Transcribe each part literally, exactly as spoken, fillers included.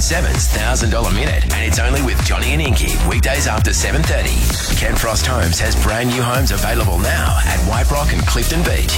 seven's one thousand dollars Minute, and it's only with Johnny and Inky, weekdays after seven thirty. Ken Frost Homes has brand new homes available now at White Rock and Clifton Beach.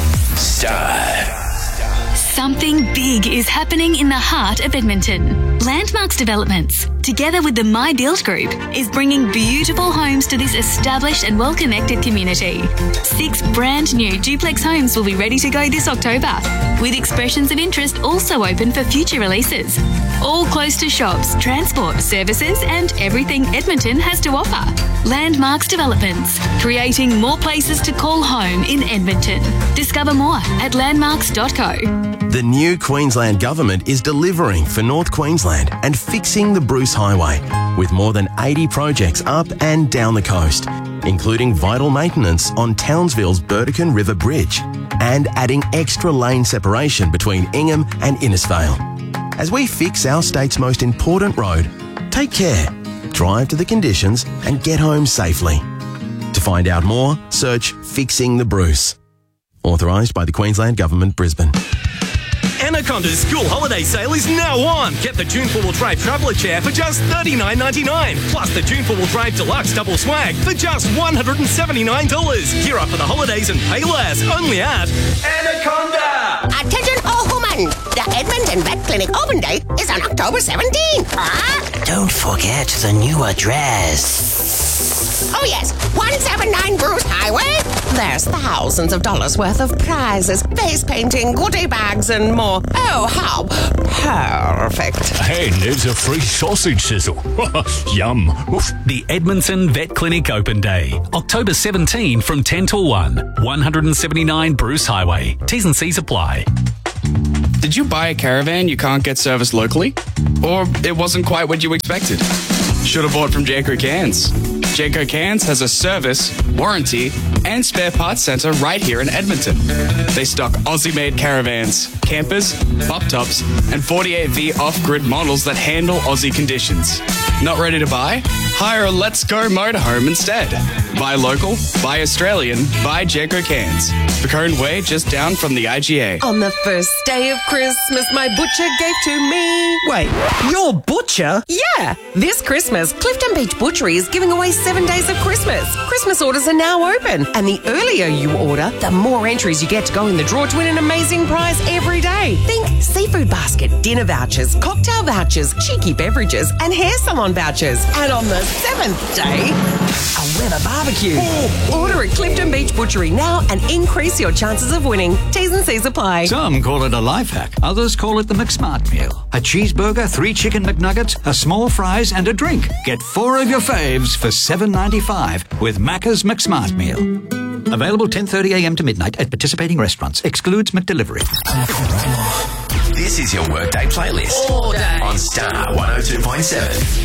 Star. Something big is happening in the heart of Edmonton. Landmarks Developments, together with the My Build Group, is bringing beautiful homes to this established and well-connected community. Six brand new duplex homes will be ready to go this October, with expressions of interest also open for future releases. All close to shops, transport, services and everything Edmonton has to offer. Landmarks Developments, creating more places to call home in Edmonton. Discover more at landmarks dot co. The new Queensland Government is delivering for North Queensland and fixing the Bruce Highway with more than eighty projects up and down the coast, including vital maintenance on Townsville's Burdekin River Bridge and adding extra lane separation between Ingham and Innisfail. As we fix our state's most important road, take care, drive to the conditions and get home safely. To find out more, search Fixing the Bruce. Authorised by the Queensland Government, Brisbane. Anaconda's school holiday sale is now on. Get the Dune four-wheel drive traveller chair for just thirty-nine ninety-nine. Plus the Dune four-wheel drive deluxe double swag for just one hundred seventy-nine dollars. Gear up for the holidays and pay less. Only at Anaconda. Attention all women. The Edmonton Vet Clinic open day is on October seventeenth. Ah. Don't forget the new address. Oh yes, one seventy-nine Bruce Highway. There's thousands of dollars worth of prizes, face painting, goodie bags and more. Oh, how perfect. And there's a free sausage sizzle. Yum. Oof. The Edmonton Vet Clinic Open Day, October seventeenth from ten till one. one seventy-nine Bruce Highway. T's and C's apply. Did you buy a caravan you can't get serviced locally? Or it wasn't quite what you expected? Should have bought from Jayco Cans. Jayco Cans has a service, warranty, and spare parts centre right here in Edmonton. They stock Aussie-made caravans, campers, pop tops, and forty-eight V off-grid models that handle Aussie conditions. Not ready to buy? Hire a Let's Go motorhome instead. Buy local, buy Australian, buy Jayco Cans. Picone Way, just down from the I G A. On the first day of Christmas, my butcher gave to me. Wait, your butcher? Yeah. This Christmas, Clifton Beach Butchery is giving away seven days of Christmas. Christmas orders are now open. And the earlier you order, the more entries you get to go in the draw to win an amazing prize every day. Think seafood basket, dinner vouchers, cocktail vouchers, cheeky beverages, and hair salon vouchers. And on the seventh day, a weather barbecue. Order at Clifton Beach Butchery now and increase your chances of winning. T's and C's apply. Some call it a life hack. Others call it the McSmart meal. A cheeseburger, three chicken McNuggets, a small fries and a drink. Get four of your faves for seven ninety-five with Macca's McSmart meal. Available ten thirty a m to midnight at participating restaurants. Excludes McDelivery. This is your workday playlist All day. on Star one oh two point seven.